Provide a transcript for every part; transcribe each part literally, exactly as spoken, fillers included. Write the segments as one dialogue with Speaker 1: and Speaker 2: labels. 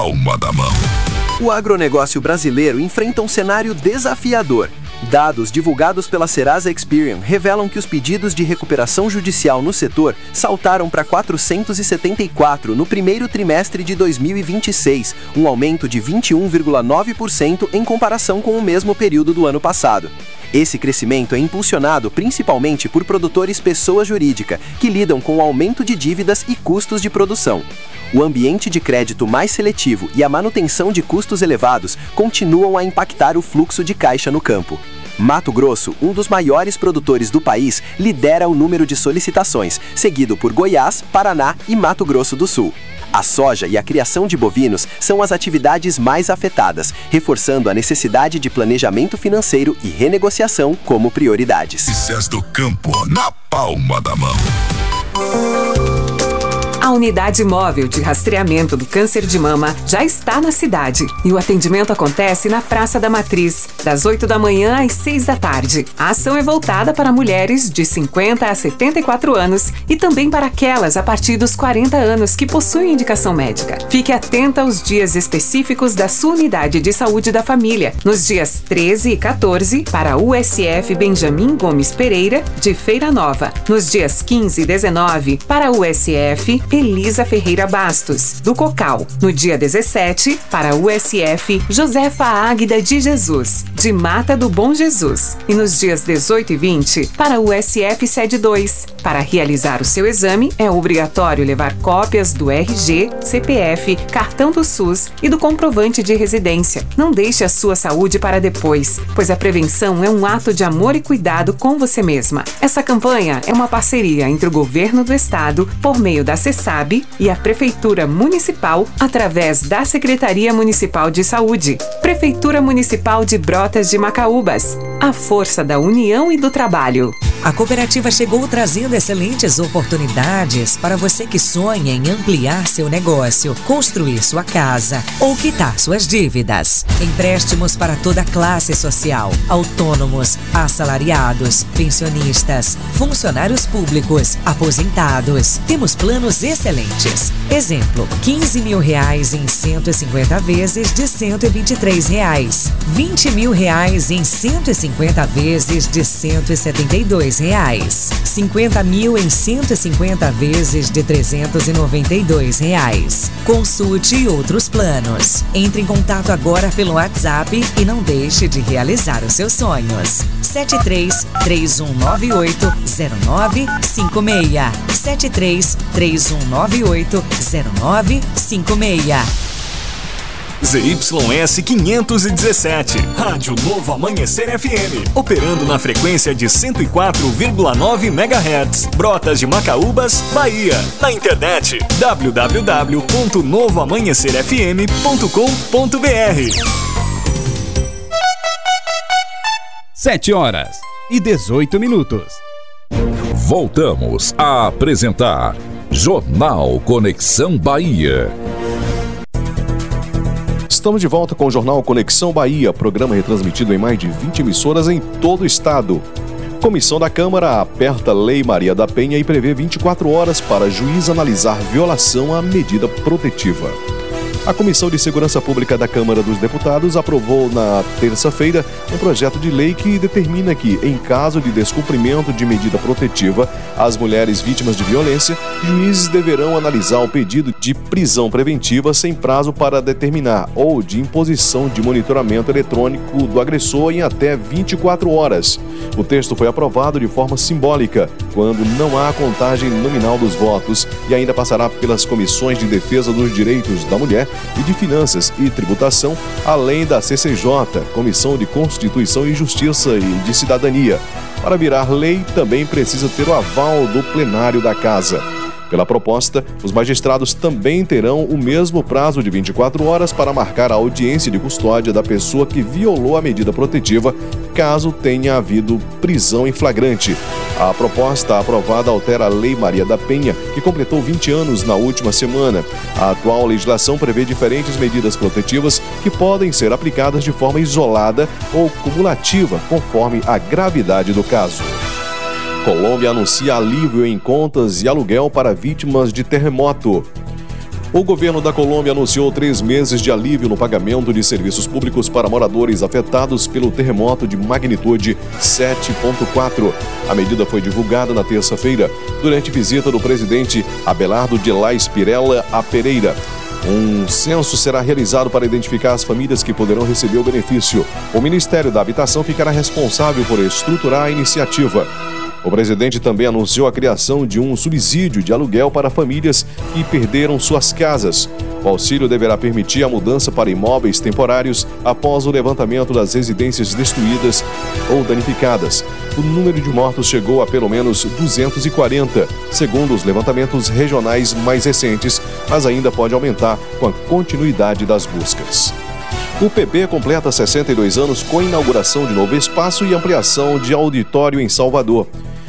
Speaker 1: palma da mão.
Speaker 2: O agronegócio brasileiro enfrenta um cenário desafiador. Dados divulgados pela Serasa Experian revelam que os pedidos de recuperação judicial no setor saltaram para quatrocentos e setenta e quatro no primeiro trimestre de dois mil e vinte e seis, um aumento de vinte e um vírgula nove por cento em comparação com o mesmo período do ano passado. Esse crescimento é impulsionado principalmente por produtores pessoa jurídica, que lidam com o aumento de dívidas e custos de produção. O ambiente de crédito mais seletivo e a manutenção de custos elevados continuam a impactar o fluxo de caixa no campo. Mato Grosso, um dos maiores produtores do país, lidera o número de solicitações, seguido por Goiás, Paraná e Mato Grosso do Sul. A soja e a criação de bovinos são as atividades mais afetadas, reforçando a necessidade de planejamento financeiro e renegociação como prioridades.
Speaker 1: Notícias do campo na palma da mão.
Speaker 3: A unidade móvel de rastreamento do câncer de mama já está na cidade e o atendimento acontece na Praça da Matriz, das oito da manhã às seis da tarde. A ação é voltada para mulheres de cinquenta a setenta e quatro anos e também para aquelas a partir dos quarenta anos que possuem indicação médica. Fique atenta aos dias específicos da sua unidade de saúde da família, nos dias treze e quatorze para a U S F Benjamin Gomes Pereira, de Feira Nova, nos dias quinze e dezenove para a U S F Elisa Ferreira Bastos, do Cocal, no dia dezessete, para a U S F Josefa Águida de Jesus, de Mata do Bom Jesus, e nos dias dezoito e vinte, para a U S F Sede dois. Para realizar o seu exame, é obrigatório levar cópias do R G, C P F, cartão do SUS e do comprovante de residência. Não deixe a sua saúde para depois, pois a prevenção é um ato de amor e cuidado com você mesma. Essa campanha é uma parceria entre o Governo do Estado, por meio da CESAB, e a Prefeitura Municipal, através da Secretaria Municipal de Saúde. Prefeitura Municipal de Brotas de Macaúbas. A força da união e do trabalho.
Speaker 4: A cooperativa chegou trazendo excelentes oportunidades para você que sonha em ampliar seu negócio, construir sua casa ou quitar suas dívidas. Empréstimos para toda a classe social, autônomos, assalariados, pensionistas, funcionários públicos, aposentados. Temos planos excelentes. Exemplo, quinze mil reais em cento e cinquenta vezes de cento e vinte e três reais. vinte mil reais em cento e cinquenta vezes de cento e setenta e dois reais. cinquenta mil em cento e cinquenta vezes de trezentos e noventa e dois reais. Consulte outros planos. Entre em contato agora pelo WhatsApp e não deixe de realizar os seus sonhos. sete três três um nove oito zero nove cinco seis. sete três três um nove oito zero nove cinco seis.
Speaker 5: Z Y S quinhentos e dezessete, Rádio Novo Amanhecer F M, operando na frequência de cento e quatro vírgula nove megahertz, Brotas de Macaúbas, Bahia. Na internet, w w w ponto novo amanhecer f m ponto com ponto b r.
Speaker 6: sete horas e dezoito minutos.
Speaker 1: Voltamos a apresentar Jornal Conexão Bahia.
Speaker 7: Estamos de volta com o Jornal Conexão Bahia, programa retransmitido em mais de vinte emissoras em todo o estado. Comissão da Câmara aperta Lei Maria da Penha e prevê vinte e quatro horas para juiz analisar violação à medida protetiva. A Comissão de Segurança Pública da Câmara dos Deputados aprovou na terça-feira um projeto de lei que determina que, em caso de descumprimento de medida protetiva às mulheres vítimas de violência, juízes deverão analisar o pedido de prisão preventiva sem prazo para determinar ou de imposição de monitoramento eletrônico do agressor em até vinte e quatro horas. O texto foi aprovado de forma simbólica, quando não há contagem nominal dos votos, e ainda passará pelas comissões de defesa dos direitos da mulher e de Finanças e Tributação, além da C C J, Comissão de Constituição e Justiça e de Cidadania. Para virar lei, também precisa ter o aval do plenário da Casa. Pela proposta, os magistrados também terão o mesmo prazo de vinte e quatro horas para marcar a audiência de custódia da pessoa que violou a medida protetiva, caso tenha havido prisão em flagrante. A proposta aprovada altera a Lei Maria da Penha, que completou vinte anos na última semana. A atual legislação prevê diferentes medidas protetivas que podem ser aplicadas de forma isolada ou cumulativa, conforme a gravidade do caso. Colômbia anuncia alívio em contas e aluguel para vítimas de terremoto. O governo da Colômbia anunciou três meses de alívio no pagamento de serviços públicos para moradores afetados pelo terremoto de magnitude sete ponto quatro. A medida foi divulgada na terça-feira, durante visita do presidente Abelardo de la Espirela a Pereira. Um censo será realizado para identificar as famílias que poderão receber o benefício. O Ministério da Habitação ficará responsável por estruturar a iniciativa. O presidente também anunciou a criação de um subsídio de aluguel para famílias que perderam suas casas. O auxílio deverá permitir a mudança para imóveis temporários após o levantamento das residências destruídas ou danificadas. O número de mortos chegou a pelo menos duzentos e quarenta, segundo os levantamentos regionais mais recentes, mas ainda pode aumentar com a continuidade das buscas. O P B completa sessenta e dois anos com a inauguração de novo espaço e ampliação de auditório em Salvador.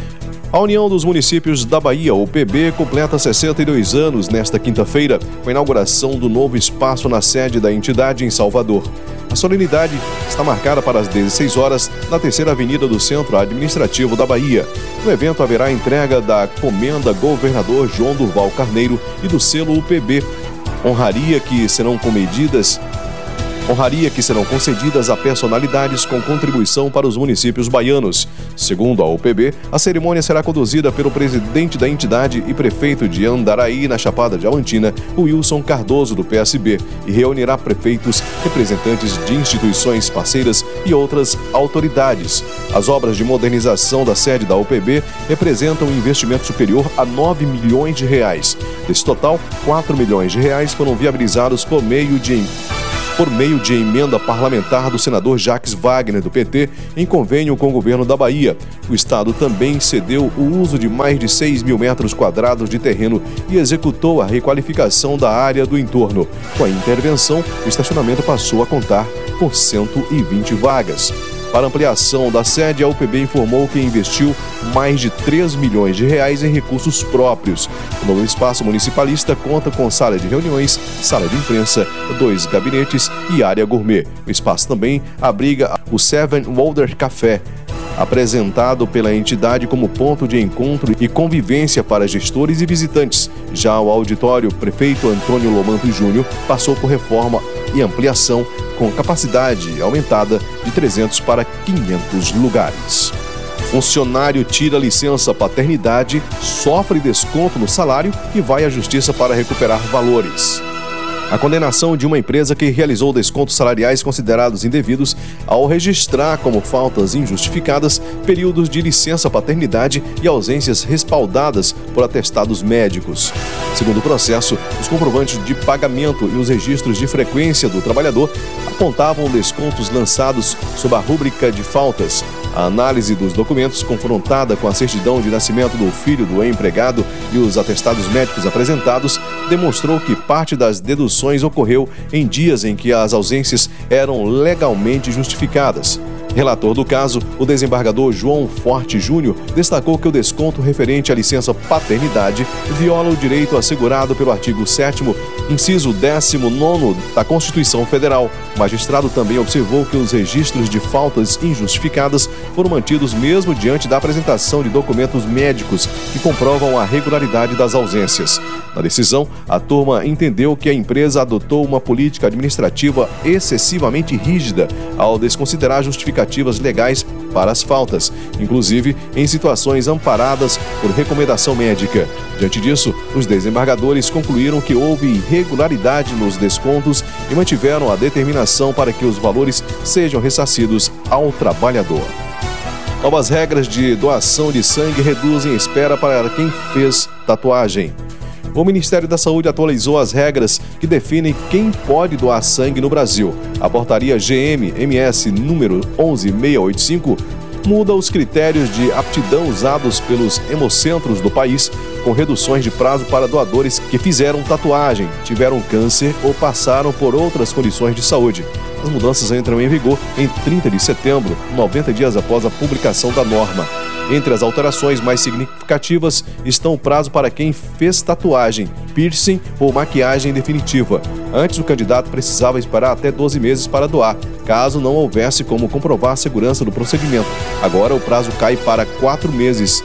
Speaker 7: A União dos Municípios da Bahia, o P B, completa sessenta e dois anos nesta quinta-feira, com a inauguração do novo espaço na sede da entidade em Salvador. A solenidade está marcada para as dezesseis horas na terceira avenida do Centro Administrativo da Bahia. No evento haverá a entrega da Comenda Governador João Durval Carneiro e do selo U P B. Honraria que serão comedidas Honraria que serão concedidas a personalidades com contribuição para os municípios baianos. Segundo a U P B, a cerimônia será conduzida pelo presidente da entidade e prefeito de Andaraí, na Chapada Diamantina, Wilson Cardoso, do P S B, e reunirá prefeitos, representantes de instituições parceiras e outras autoridades. As obras de modernização da sede da U P B representam um investimento superior a nove milhões de reais. Desse total, quatro milhões de reais foram viabilizados por meio de por meio de emenda parlamentar do senador Jacques Wagner, do P T, em convênio com o governo da Bahia. O Estado também cedeu o uso de mais de seis mil metros quadrados de terreno e executou a requalificação da área do entorno. Com a intervenção, o estacionamento passou a contar com cento e vinte vagas. Para ampliação da sede, a U P B informou que investiu mais de três milhões de reais em recursos próprios. O novo espaço municipalista conta com sala de reuniões, sala de imprensa, dois gabinetes e área gourmet. O espaço também abriga o Seven Wonder Café, apresentado pela entidade como ponto de encontro e convivência para gestores e visitantes. Já o auditório Prefeito Antônio Lomanto Júnior passou por reforma e ampliação, com capacidade aumentada de trezentos para quinhentos lugares. Funcionário tira licença paternidade, sofre desconto no salário e vai à justiça para recuperar valores. A condenação de uma empresa que realizou descontos salariais considerados indevidos ao registrar como faltas injustificadas períodos de licença paternidade e ausências respaldadas por atestados médicos. Segundo o processo, os comprovantes de pagamento e os registros de frequência do trabalhador apontavam descontos lançados sob a rúbrica de faltas. A análise dos documentos, confrontada com a certidão de nascimento do filho do empregado e os atestados médicos apresentados, demonstrou que parte das deduções ocorreu em dias em que as ausências eram legalmente justificadas. Relator do caso, o desembargador João Forte Júnior destacou que o desconto referente à licença paternidade viola o direito assegurado pelo artigo sétimo, inciso décimo nono da Constituição Federal. O magistrado também observou que os registros de faltas injustificadas foram mantidos mesmo diante da apresentação de documentos médicos que comprovam a regularidade das ausências. Na decisão, a turma entendeu que a empresa adotou uma política administrativa excessivamente rígida ao desconsiderar justificativas legais para as faltas, inclusive em situações amparadas por recomendação médica. Diante disso, os desembargadores concluíram que houve irregularidade nos descontos e mantiveram a determinação para que os valores sejam ressarcidos ao trabalhador. Novas regras de doação de sangue reduzem a espera para quem fez tatuagem. O Ministério da Saúde atualizou as regras que definem quem pode doar sangue no Brasil. A portaria G M M S número onze mil seiscentos e oitenta e cinco muda os critérios de aptidão usados pelos hemocentros do país, com reduções de prazo para doadores que fizeram tatuagem, tiveram câncer ou passaram por outras condições de saúde. As mudanças entram em vigor em trinta de setembro, noventa dias após a publicação da norma. Entre as alterações mais significativas estão o prazo para quem fez tatuagem, piercing ou maquiagem definitiva. Antes, o candidato precisava esperar até doze meses para doar, caso não houvesse como comprovar a segurança do procedimento. Agora, o prazo cai para quatro meses.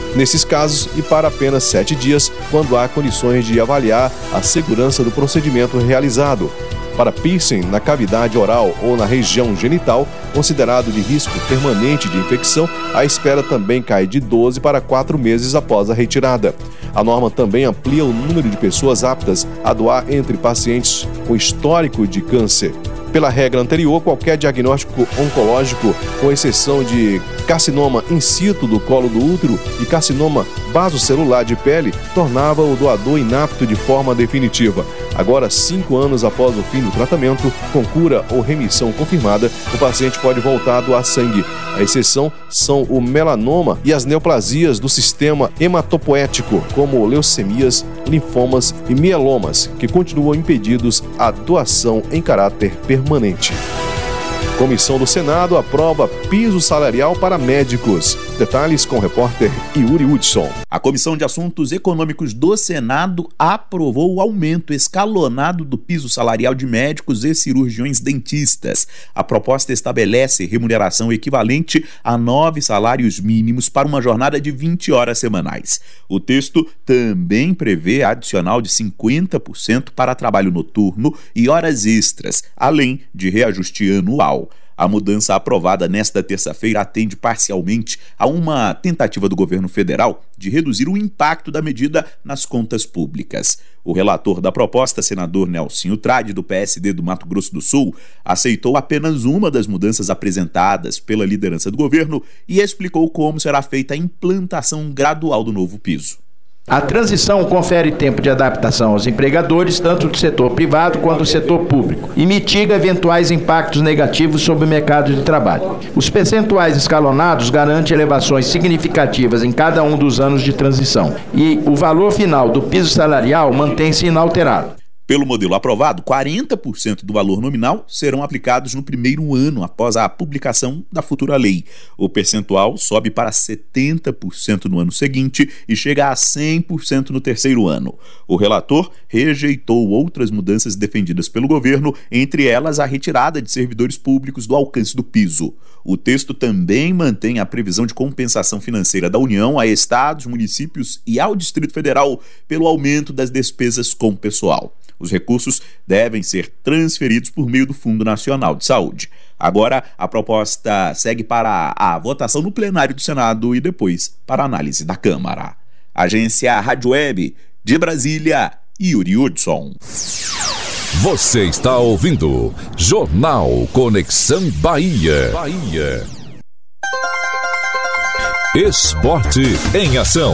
Speaker 7: nesses casos, e para apenas sete dias, quando há condições de avaliar a segurança do procedimento realizado. Para piercing na cavidade oral ou na região genital, considerado de risco permanente de infecção, a espera também cai de doze para quatro meses após a retirada. A norma também amplia o número de pessoas aptas a doar entre pacientes com histórico de câncer. Pela regra anterior, qualquer diagnóstico oncológico, com exceção de carcinoma in situ do colo do útero e carcinoma basocelular de pele, tornava o doador inapto de forma definitiva. Agora, cinco anos após o fim do tratamento, com cura ou remissão confirmada, o paciente pode voltar a doar sangue. A exceção são o melanoma e as neoplasias do sistema hematopoético, como leucemias, linfomas e mielomas, que continuam impedidos a doação em caráter permanente. Comissão do Senado aprova piso salarial para médicos. Detalhes com o repórter Yuri Hudson.
Speaker 8: A Comissão de Assuntos Econômicos do Senado aprovou o aumento escalonado do piso salarial de médicos e cirurgiões dentistas. A proposta estabelece remuneração equivalente a nove salários mínimos para uma jornada de vinte horas semanais. O texto também prevê adicional de cinquenta por cento para trabalho noturno e horas extras, além de reajuste anual. A mudança aprovada nesta terça-feira atende parcialmente a uma tentativa do governo federal de reduzir o impacto da medida nas contas públicas. O relator da proposta, senador Nelsinho Trade, do P S D do Mato Grosso do Sul, aceitou apenas uma das mudanças apresentadas pela liderança do governo e explicou como será feita a implantação gradual do novo piso.
Speaker 9: A transição confere tempo de adaptação aos empregadores, tanto do setor privado quanto do setor público, e mitiga eventuais impactos negativos sobre o mercado de trabalho. Os percentuais escalonados garantem elevações significativas em cada um dos anos de transição, e o valor final do piso salarial mantém-se inalterado.
Speaker 8: Pelo modelo aprovado, quarenta por cento do valor nominal serão aplicados no primeiro ano após a publicação da futura lei. O percentual sobe para setenta por cento no ano seguinte e chega a cem por cento no terceiro ano. O relator rejeitou outras mudanças defendidas pelo governo, entre elas a retirada de servidores públicos do alcance do piso. O texto também mantém a previsão de compensação financeira da União a estados, municípios e ao Distrito Federal pelo aumento das despesas com pessoal. Os recursos devem ser transferidos por meio do Fundo Nacional de Saúde. Agora, a proposta segue para a votação no plenário do Senado e depois para a análise da Câmara. Agência Rádio Web de Brasília, Yuri Hudson.
Speaker 1: Você está ouvindo Jornal Conexão Bahia. Bahia. Esporte em ação.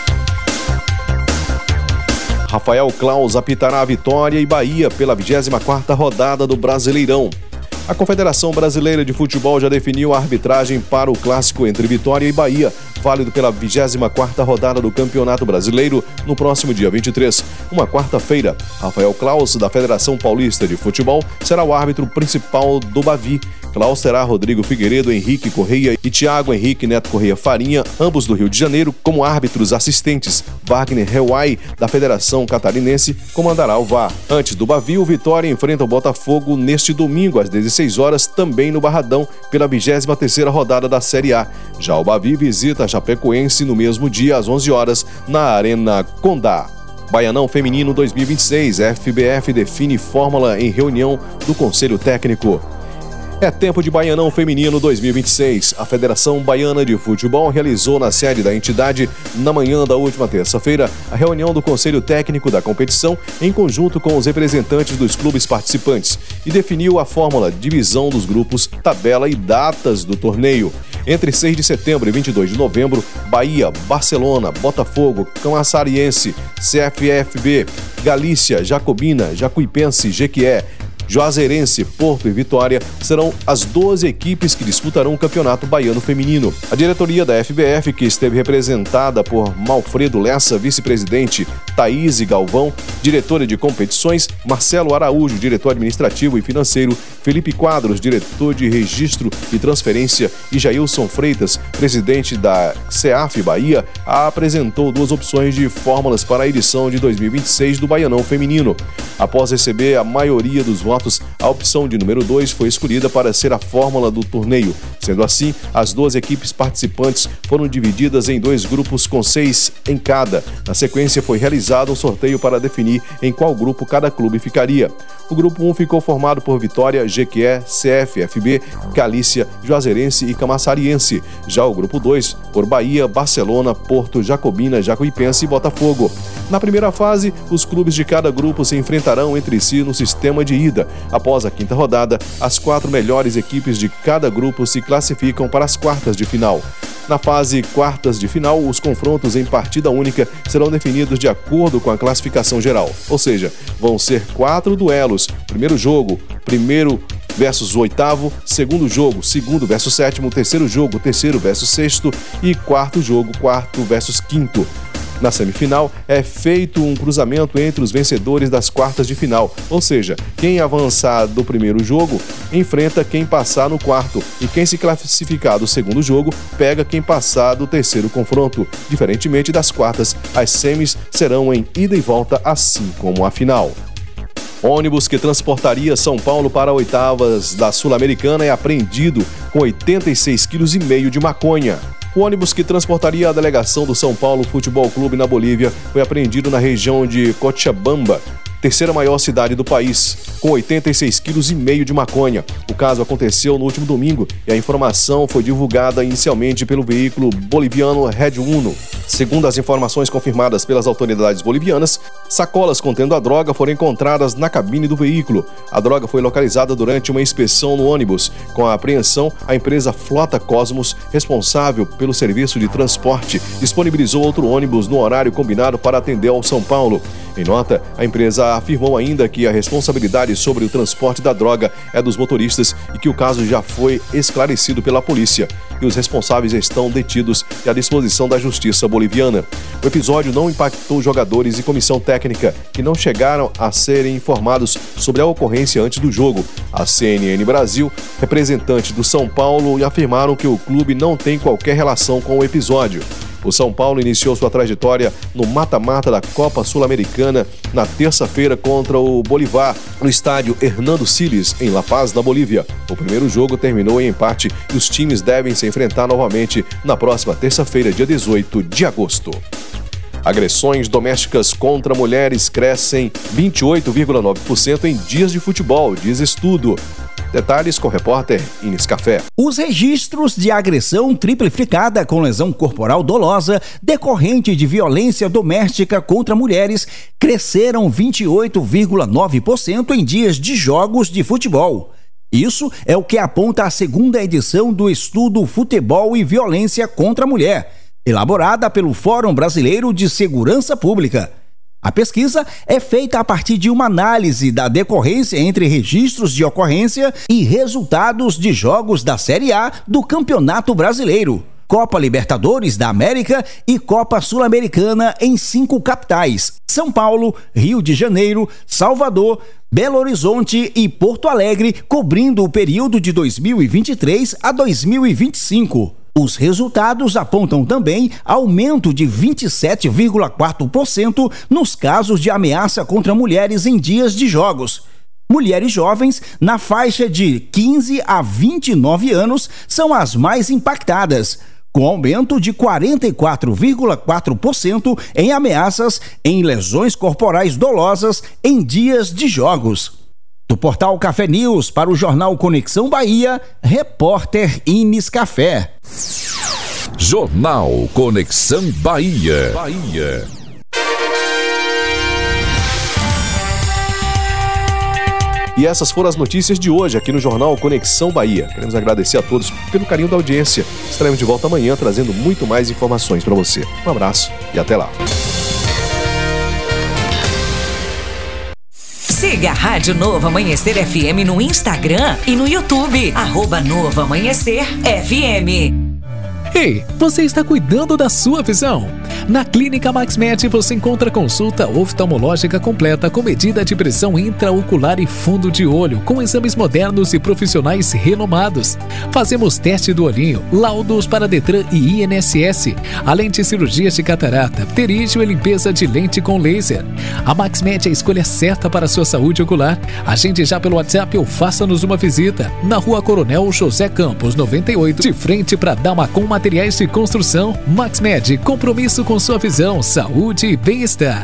Speaker 7: Rafael Claus apitará a Vitória e Bahia pela vigésima quarta rodada do Brasileirão. A Confederação Brasileira de Futebol já definiu a arbitragem para o clássico entre Vitória e Bahia, válido pela vigésima quarta rodada do Campeonato Brasileiro, no próximo dia vinte e três, uma quarta-feira. Rafael Claus, da Federação Paulista de Futebol, será o árbitro principal do Bavi. Claus terá Rodrigo Figueiredo, Henrique Correia e Thiago Henrique Neto Correia Farinha, ambos do Rio de Janeiro, como árbitros assistentes. Wagner Reuai, da Federação Catarinense, comandará o V A R. Antes do Bavi, o Vitória enfrenta o Botafogo neste domingo, às dezesseis horas, também no Barradão, pela vigésima terceira rodada da Série A. Já o Bavi visita a Chapecoense no mesmo dia, às onze horas, na Arena Condá. Baianão Feminino dois mil e vinte e seis, a F B F define fórmula em reunião do Conselho Técnico. É tempo de Baianão Feminino dois mil e vinte e seis. A Federação Baiana de Futebol realizou na sede da entidade, na manhã da última terça-feira, a reunião do Conselho Técnico da competição, em conjunto com os representantes dos clubes participantes, e definiu a fórmula, divisão dos grupos, tabela e datas do torneio. Entre seis de setembro e vinte e dois de novembro, Bahia, Barcelona, Botafogo, Camaçariense, C F F B, Galícia, Jacobina, Jacuipense, Jequié, Juazeirense, Porto e Vitória serão as doze equipes que disputarão o Campeonato Baiano Feminino. A diretoria da F B F, que esteve representada por Malfredo Lessa, vice-presidente, Thaís Galvão, diretora de competições, Marcelo Araújo, diretor administrativo e financeiro, Felipe Quadros, diretor de registro e transferência, e Jailson Freitas, presidente da C E A F Bahia, apresentou duas opções de fórmulas para a edição de dois mil e vinte e seis do Baianão Feminino. Após receber a maioria dos votos votos, a opção de número dois foi escolhida para ser a fórmula do torneio. Sendo assim, as duas equipes participantes foram divididas em dois grupos com seis em cada. Na sequência, foi realizado um sorteio para definir em qual grupo cada clube ficaria. O grupo um ficou formado por Vitória, Jequié, C F F B, Galícia, Juazeirense e Camaçariense. Já o grupo dois, por Bahia, Barcelona, Porto, Jacobina, Jacuipense e Botafogo. Na primeira fase, os clubes de cada grupo se enfrentarão entre si no sistema de ida. Após a quinta rodada, as quatro melhores equipes de cada grupo se classificam para as quartas de final. Na fase quartas de final, os confrontos em partida única serão definidos de acordo com a classificação geral. Ou seja, vão ser quatro duelos. Primeiro jogo, primeiro versus oitavo, segundo jogo, segundo versus sétimo, terceiro jogo, terceiro versus sexto e quarto jogo, quarto versus quinto. Na semifinal, é feito um cruzamento entre os vencedores das quartas de final, ou seja, quem avançar do primeiro jogo enfrenta quem passar no quarto e quem se classificar do segundo jogo pega quem passar do terceiro confronto. Diferentemente das quartas, as semis serão em ida e volta, assim como a final. Ônibus que transportaria São Paulo para oitavas da Sul-Americana é apreendido com oitenta e seis quilos e meio de maconha. O ônibus que transportaria a delegação do São Paulo Futebol Clube na Bolívia foi apreendido na região de Cochabamba, terceira maior cidade do país, com oitenta e seis quilos e meio de maconha. O caso aconteceu no último domingo e a informação foi divulgada inicialmente pelo veículo boliviano Red Uno. Segundo as informações confirmadas pelas autoridades bolivianas, sacolas contendo a droga foram encontradas na cabine do veículo. A droga foi localizada durante uma inspeção no ônibus. Com a apreensão, a empresa Flota Cosmos, responsável pelo serviço de transporte, disponibilizou outro ônibus no horário combinado para atender ao São Paulo. Em nota, a empresa afirmou ainda que a responsabilidade sobre o transporte da droga é dos motoristas e que o caso já foi esclarecido pela polícia e os responsáveis estão detidos e à disposição da justiça boliviana. O episódio não impactou jogadores e comissão técnica, que não chegaram a serem informados sobre a ocorrência antes do jogo. A C N N Brasil, representantes do São Paulo, afirmaram que o clube não tem qualquer relação com o episódio. O São Paulo iniciou sua trajetória no mata-mata da Copa Sul-Americana na terça-feira contra o Bolívar, no estádio Hernando Siles, em La Paz, na Bolívia. O primeiro jogo terminou em empate e os times devem se enfrentar novamente na próxima terça-feira, dia dezoito de agosto. Agressões domésticas contra mulheres crescem vinte e oito vírgula nove por cento em dias de futebol, diz estudo. Detalhes com o repórter Ines Café.
Speaker 10: Os registros de agressão triplificada com lesão corporal dolosa decorrente de violência doméstica contra mulheres cresceram vinte e oito vírgula nove por cento em dias de jogos de futebol. Isso é o que aponta a segunda edição do estudo Futebol e Violência contra a Mulher, elaborada pelo Fórum Brasileiro de Segurança Pública. A pesquisa é feita a partir de uma análise da decorrência entre registros de ocorrência e resultados de jogos da Série A do Campeonato Brasileiro, Copa Libertadores da América e Copa Sul-Americana em cinco capitais: São Paulo, Rio de Janeiro, Salvador, Belo Horizonte e Porto Alegre, cobrindo o período de dois mil e vinte e três a dois mil e vinte e cinco. Os resultados apontam também aumento de vinte e sete vírgula quatro por cento nos casos de ameaça contra mulheres em dias de jogos. Mulheres jovens, na faixa de quinze a vinte e nove anos, são as mais impactadas, com aumento de quarenta e quatro vírgula quatro por cento em ameaças em lesões corporais dolosas em dias de jogos. Do portal Café News para o jornal Conexão Bahia, repórter Ines Café.
Speaker 1: Jornal Conexão Bahia. Bahia.
Speaker 7: E essas foram as notícias de hoje aqui no Jornal Conexão Bahia. Queremos agradecer a todos pelo carinho da audiência. Estaremos de volta amanhã trazendo muito mais informações para você. Um abraço e até lá.
Speaker 4: Siga a Rádio Novo Amanhecer F M no Instagram e no YouTube. Arroba Novo Amanhecer F M.
Speaker 11: Ei, você está cuidando da sua visão? Na Clínica MaxMed você encontra consulta oftalmológica completa com medida de pressão intraocular e fundo de olho, com exames modernos e profissionais renomados. Fazemos teste do olhinho, laudos para Detran e I N S S, além de cirurgias de catarata, pterígio e limpeza de lente com laser. A MaxMed é a escolha certa para a sua saúde ocular. Agende já pelo WhatsApp ou faça-nos uma visita. Na Rua Coronel José Campos, noventa e oito, de frente para Damacom Materiais de Construção. MaxMed, compromisso com sua visão, saúde e bem-estar.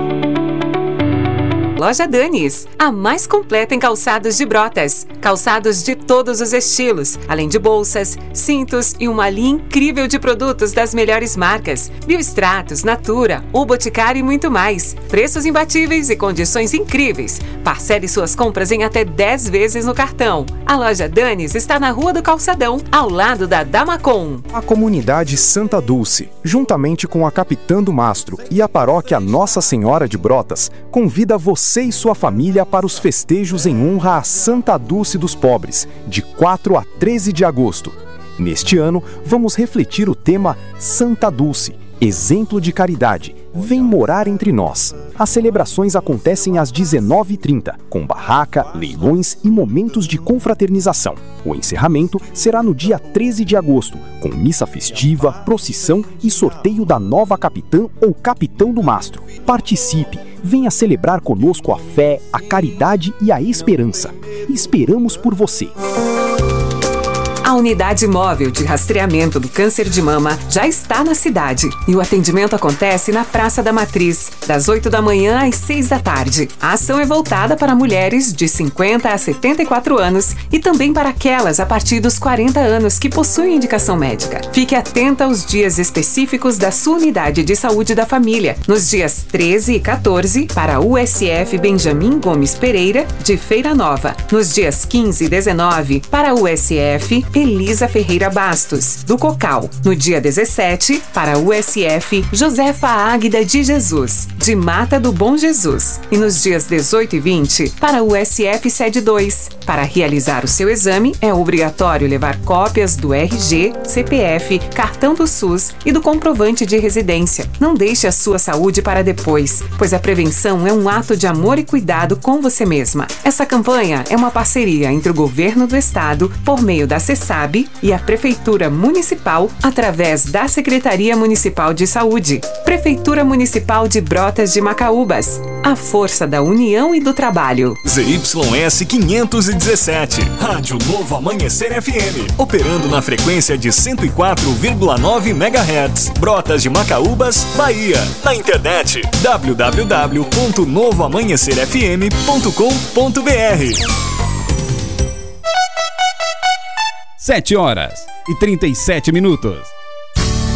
Speaker 3: Loja Danis, a mais completa em calçados de Brotas. Calçados de todos os estilos, além de bolsas, cintos e uma linha incrível de produtos das melhores marcas. Biostratos, Natura, O Boticário e muito mais. Preços imbatíveis e condições incríveis. Parcele suas compras em até dez vezes no cartão. A Loja Danis está na Rua do Calçadão, ao lado da Damacom.
Speaker 12: A comunidade Santa Dulce, juntamente com a Capitã do Mastro e a paróquia Nossa Senhora de Brotas, convida você e sua família para os festejos em honra a Santa Dulce dos Pobres, de quatro a treze de agosto. Neste ano, vamos refletir o tema Santa Dulce, exemplo de caridade. Vem morar entre nós. As celebrações acontecem às dezenove e trinta, com barraca, leilões e momentos de confraternização. O encerramento será no dia treze de agosto, com missa festiva, procissão e sorteio da nova capitã ou capitão do mastro. Participe! Venha celebrar conosco a fé, a caridade e a esperança. Esperamos por você.
Speaker 3: A unidade móvel de rastreamento do câncer de mama já está na cidade e o atendimento acontece na Praça da Matriz, das oito da manhã às seis da tarde. A ação é voltada para mulheres de cinquenta a setenta e quatro anos e também para aquelas a partir dos quarenta anos que possuem indicação médica. Fique atenta aos dias específicos da sua unidade de saúde da família, nos dias treze e quatorze para a U S F Benjamin Gomes Pereira, de Feira Nova, nos dias quinze e dezenove para a U S F Elisa Ferreira Bastos, do Cocal, no dia dezessete para a U S F Josefa Águida de Jesus, de Mata do Bom Jesus, e nos dias dezoito e vinte para a U S F Sede dois. Para realizar o seu exame, é obrigatório levar cópias do R G, C P F, cartão do SUS e do comprovante de residência. Não deixe a sua saúde para depois, pois a prevenção é um ato de amor e cuidado com você mesma. Essa campanha é uma parceria entre o Governo do Estado, por meio da CESAB, e a Prefeitura Municipal, através da Secretaria Municipal de Saúde. Prefeitura Municipal de Brotas de Macaúbas. A força da união e do trabalho.
Speaker 5: Z Y S quinhentos e dezessete, Rádio Novo Amanhecer F M, operando na frequência de cento e quatro vírgula nove megahertz, Brotas de Macaúbas, Bahia. Na internet, w w w ponto novo amanhecer f m ponto com ponto b r.
Speaker 6: sete horas e trinta e sete minutos.